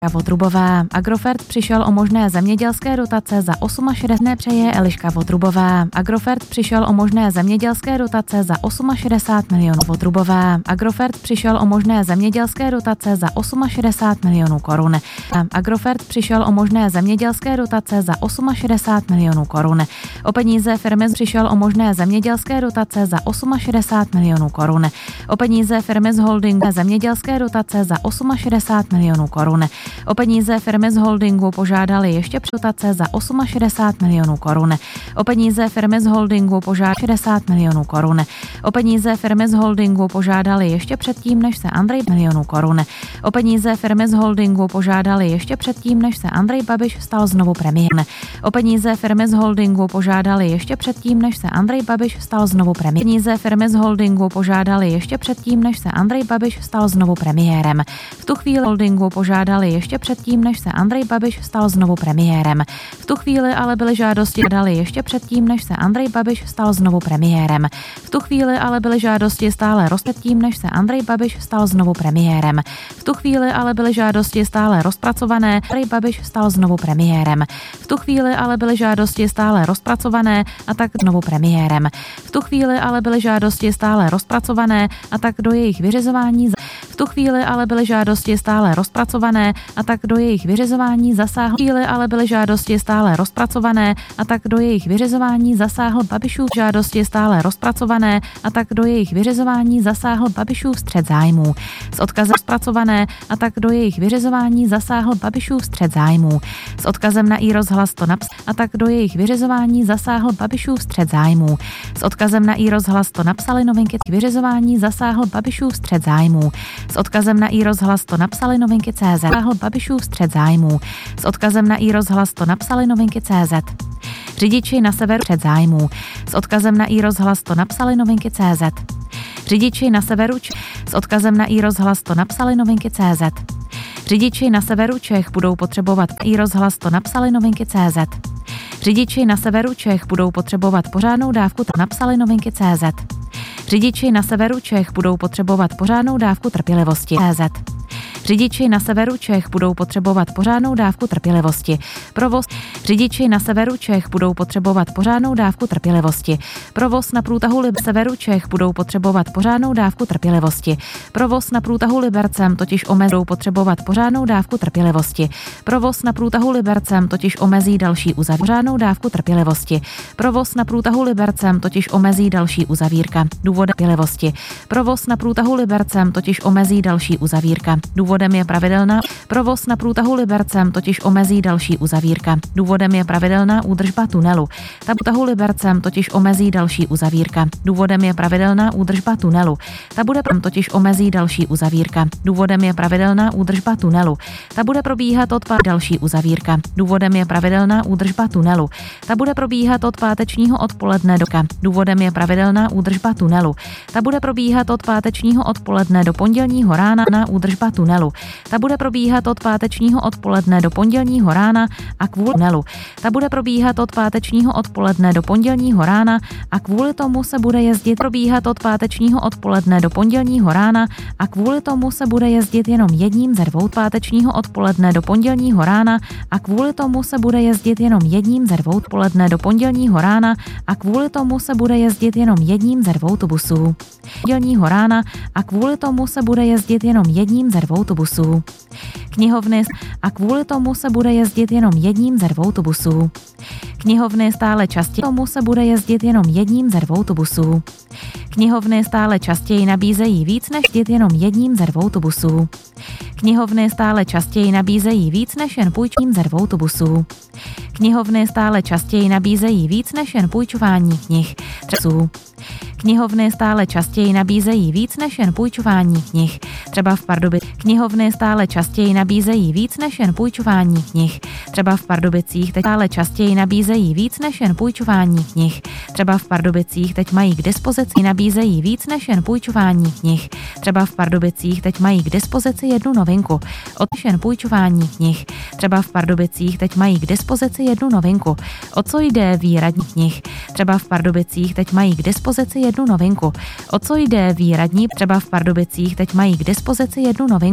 Votrubová. Agrofert přišel o možné zemědělské dotace za 68 přeje Eliška Votrubová. Agrofert přišel o možné zemědělské dotace za 68 milionů. Votrubová. Agrofert přišel o možné zemědělské dotace za 68 milionů korun. Agrofert přišel o možné zemědělské dotace za 68 milionů korun. O peníze firmy přišel o možné zemědělské dotace za 68 milionů korun. O peníze firmy z holdingu zemědělské dotace za 68 milionů korun. O peníze firmy z holdingu požádali ještě dotace za 68 milionů korun. O peníze firmy z holdingu požádali 60 milionů korun. O peníze firmy z holdingu požádali ještě předtím, než se Andrej milionů korun. O peníze firmy z holdingu požádali ještě předtím, než se Andrej Babiš stal znovu premiérem. O peníze firmy z holdingu požádali ještě předtím, než se Andrej Babiš stal znovu premiérem. Peníze firmy z holdingu požádali ještě předtím, než se Andrej Babiš stal znovu premiérem. V tu chvíli holdingu požádali ještě předtím, než se Andrej Babiš stal znovu premiérem. V tu chvíli ale byly žádosti dali ještě předtím, než se Andrej Babiš stal znovu premiérem. V tu chvíli ale byly žádosti stále tím, než se Andrej Babiš stal znovu premiérem. V tu chvíli ale byly žádosti stále rozpracované, Andrej Babiš stal znovu premiérem. V tu chvíli ale byly žádosti stále rozpracované a tak znovu premiérem. V tu chvíli ale byly žádosti stále rozpracované a tak do jejich vyřizování v tu chvíli ale byly žádosti stále rozpracované a tak do jejich vyřizování zasáhl. Chvíli ale byly žádosti stále rozpracované a tak do jejich vyřizování zasáhl Babišův žádosti stále rozpracované a tak do jejich vyřizování zasáhl Babišův střet zájmů. S odkazem rozpracované a tak do jejich vyřizování zasáhl Babišův střet zájmů. S odkazem na iRozhlas to a tak do jejich vyřizování zasáhl Babišův střet zájmů. S odkazem na iRozhlas to napsali Novinky k vyřizování zasáhl Babišův střet zájmů. S odkazem na iRozhlas to napsali Novinky.cz. Zasáhl Babišův střet zájmů. S odkazem na iRozhlas to napsali Novinky.cz. Řidiči na severu střet zájmů. S odkazem na iRozhlas to napsali Novinky.cz. Řidiči na severu s odkazem na iRozhlas to napsali Novinky.cz. Řidiči na severu Čech budou potřebovat iRozhlas to napsali Novinky.cz. Řidiči na severu Čech budou potřebovat pořádnou dávku to napsali Novinky.cz. Řidiči na severu Čech budou potřebovat pořádnou dávku trpělivosti. Řidiči na severu Čech budou potřebovat pořádnou dávku trpělivosti. Provoz. Řidiči na severu Čech budou potřebovat pořádnou dávku trpělivosti. Provoz na průtahu severu Čech budou potřebovat pořádnou dávku trpělivosti. Provoz na průtahu Libercem totiž budou potřebovat pořádnou dávku trpělivosti. Provoz na průtahu Libercem totiž omezí další pořádnou dávku trpělivosti. Provoz na průtahu Libercem totiž omezí další uzavírka. Důvod trpělivosti. Provoz na průtahu Libercem totiž omezí další uzavírka. Důvodem je pravidelná provoz na průtahu Libercem totiž omezí další uzavírka. Důvodem je pravidelná údržba tunelu. Ta průtahu Libercem totiž omezí další uzavírka. Důvodem je pravidelná údržba tunelu. Ta bude totiž omezí další uzavírka. Důvodem je pravidelná údržba tunelu. Ta bude probíhat od další uzavírka. Důvodem je pravidelná údržba tunelu. Ta bude probíhat od pátečního odpoledne do Důvodem je pravidelná údržba tunelu. Ta bude probíhat od pátečního odpoledne do pondělního rána na údržba tunelu. Ta bude probíhat od pátečního odpoledne do pondělního rána a kvůli tunelu. Ta bude probíhat od pátečního odpoledne do pondělního rána a kvůli tomu se bude jezdit probíhat od pátečního odpoledne do pondělního rána a kvůli tomu se bude jezdit jenom jedním ze dvou pátečního odpoledne do pondělního rána a kvůli tomu se bude jezdit jenom jedním ze dvou odpoledne do pondělního rána a kvůli tomu se bude jezdit jenom jedním ze dvou autobusů. Pondělního rána a kvůli tomu se bude jezdit jenom jedním ze dvou autobusů. Knihovny a kvůli tomu se bude jezdit jenom jedním ze dvou autobusů. Knihovny stále častěji tomu se bude jezdit jenom jedním ze dvou autobusů. Knihovny stále častěji nabízejí víc než jenom jedním ze dvou autobusů. Knihovny stále častěji nabízejí víc než jen půjčím ze dvou autobusů. Knihovny stále častěji nabízejí víc než jen půjčování knih. Knihovny stále častěji nabízejí víc než jen půjčování knih. Třeba v Pardubicích. Knihovny stále častěji nabízejí víc než jen půjčování knih. Třeba v Pardubicích teď stále častěji nabízejí víc než jen půjčování knih. Třeba v Pardubicích teď mají k dispozici nabízejí víc než jen půjčování knih. Třeba v Pardubicích teď mají k dispozici jednu novinku. Od jen půjčování knih. Třeba v Pardubicích teď mají k dispozici jednu novinku. O co jde výradní knih? Třeba v Pardubicích teď mají k dispozici jednu novinku. O co jde výradní? Třeba v Pardubicích teď mají k dispozici jednu novinku.